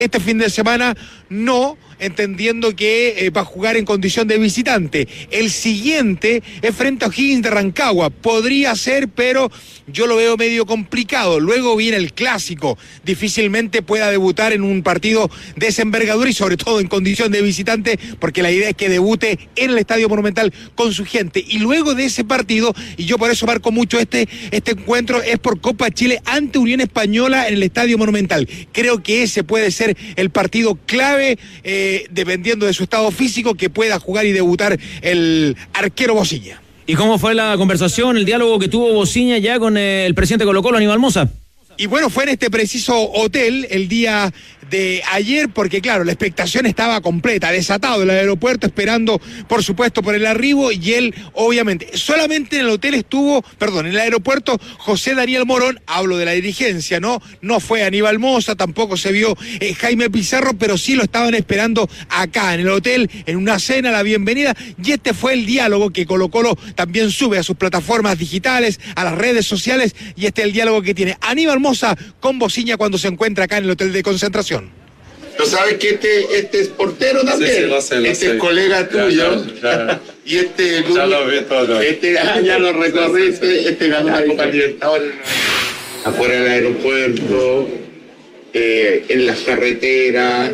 Este fin de semana no, entendiendo que va a jugar en condición de visitante. El siguiente es frente a O'Higgins de Rancagua. Podría ser, pero yo lo veo medio complicado. Luego viene el clásico. Difícilmente pueda debutar en un partido de esa envergadura y sobre todo en condición de visitante, porque la idea es que debute en el Estadio Monumental con su gente. Y luego de ese partido, y yo por eso marco mucho este encuentro, es por Copa Chile ante Unión Española en el Estadio Monumental. Creo que ese puede ser el partido clave, dependiendo de su estado físico, que pueda jugar y debutar el arquero Bociña. ¿Y cómo fue la conversación, el diálogo que tuvo Bociña ya con el presidente Colo-Colo, Aníbal Mosa? Y bueno, fue en este preciso hotel el día de ayer, porque claro, la expectación estaba completa, desatado el aeropuerto, esperando por supuesto por el arribo, y él obviamente, solamente en el hotel estuvo, en el aeropuerto, José Daniel Morón, hablo de la dirigencia, no fue Aníbal Mosa, tampoco se vio Jaime Pizarro, pero sí lo estaban esperando acá en el hotel, en una cena, la bienvenida, y este fue el diálogo que Colo-Colo también sube a sus plataformas digitales, a las redes sociales, y este es el diálogo que tiene Aníbal Mosa con Bociña cuando se encuentra acá en el hotel de concentración. Tú sabes que este es portero también, sí, lo sé. Es colega tuyo, ya. Y ya lo vi todo. Ya lo recorriste, ganó la Copa Libertadores. Afuera del aeropuerto, en las carreteras,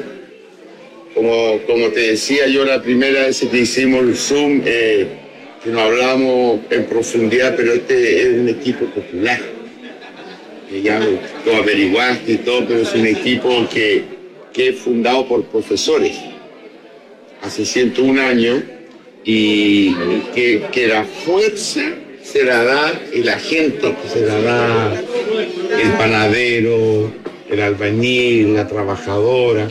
como te decía yo la primera vez que hicimos el Zoom, que nos hablamos en profundidad, pero este es un equipo popular. Ya lo averiguaste y todo, pero es un equipo que es fundado por profesores hace 101 años y que la fuerza se la da la gente, se la da el panadero, el albañil, la trabajadora,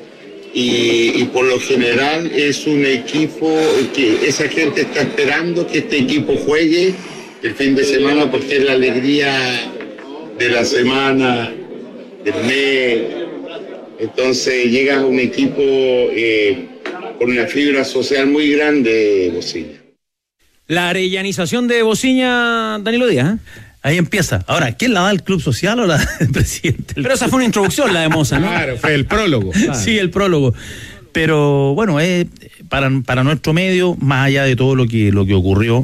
y por lo general es un equipo que esa gente está esperando que este equipo juegue el fin de semana, porque es la alegría de la semana, del mes. Entonces llega un equipo con una fibra social muy grande, Bociña. La arellanización de Bociña, Danilo Díaz, ¿eh? Ahí empieza. Ahora, ¿quién la da, el club social o la del presidente? Pero esa fue una introducción, la de Mosa, ¿no? Claro, fue el prólogo. Claro. Sí, el prólogo. Pero bueno, para nuestro medio, más allá de todo lo que ocurrió,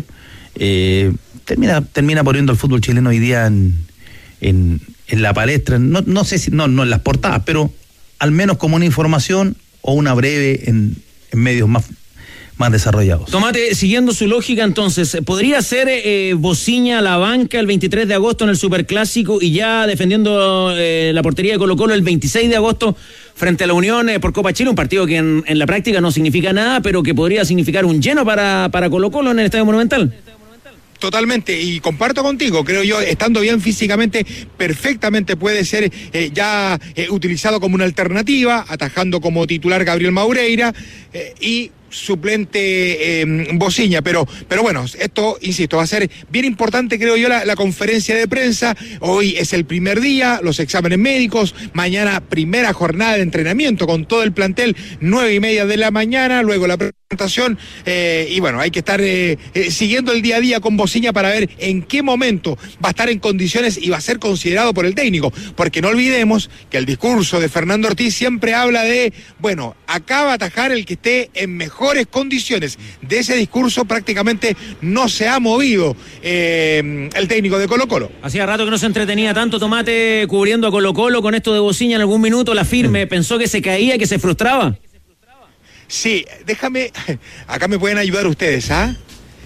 termina poniendo el fútbol chileno hoy día en la palestra, no sé si no en las portadas, pero al menos como una información o una breve en medios más desarrollados. Tomate, siguiendo su lógica, entonces, ¿podría ser Bociña a la banca el 23 de agosto en el Superclásico y ya defendiendo la portería de Colo-Colo el 26 de agosto frente a la Unión por Copa Chile? Un partido que en la práctica no significa nada, pero que podría significar un lleno para Colo-Colo en el Estadio Monumental. Totalmente, y comparto contigo, creo yo, estando bien físicamente, perfectamente puede ser ya utilizado como una alternativa, atajando como titular Gabriel Maureira y suplente Bociña, pero bueno, esto, insisto, va a ser bien importante, creo yo, la conferencia de prensa. Hoy es el primer día, los exámenes médicos, mañana primera jornada de entrenamiento con todo el plantel, 9:30 de la mañana, luego la presentación, y bueno, hay que estar siguiendo el día a día con Bociña para ver en qué momento va a estar en condiciones y va a ser considerado por el técnico, porque no olvidemos que el discurso de Fernando Ortiz siempre habla de, bueno, acá va a atajar el que esté en mejores condiciones. De ese discurso prácticamente no se ha movido el técnico de Colo-Colo. Hacía rato que no se entretenía tanto Tomate cubriendo a Colo-Colo con esto de Bociña. En algún minuto la firme pensó que se caía, que se frustraba. Sí, déjame, acá me pueden ayudar ustedes, ¿ah?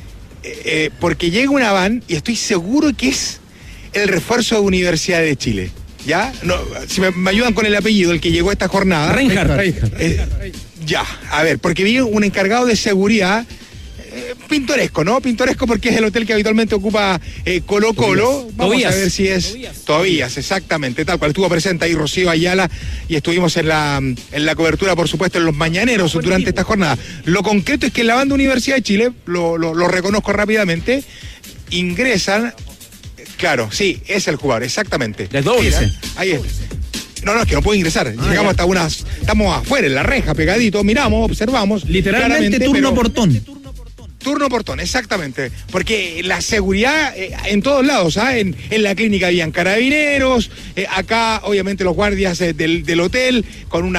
Porque llega una van y estoy seguro que es el refuerzo de Universidad de Chile, ¿ya? No, si me ayudan con el apellido, el que llegó a esta jornada. Reinhardt. Ya, a ver, porque vi un encargado de seguridad pintoresco, ¿no? Pintoresco porque es el hotel que habitualmente ocupa Colo-Colo. Vamos a ver si es Tobías, exactamente, tal cual. Estuvo presente ahí Rocío Ayala y estuvimos en la cobertura, por supuesto, en los mañaneros durante esta jornada. Lo concreto es que en la banda Universidad de Chile, lo reconozco rápidamente, ingresan, claro, sí, es el jugador, exactamente. Desdóblese. Ahí es. No, es que no puede ingresar. Llegamos hasta estamos afuera, en la reja, pegadito, miramos, observamos. Literalmente turno portón. Turno portón, exactamente. Porque la seguridad en todos lados, en la clínica habían carabineros, acá obviamente los guardias del hotel con una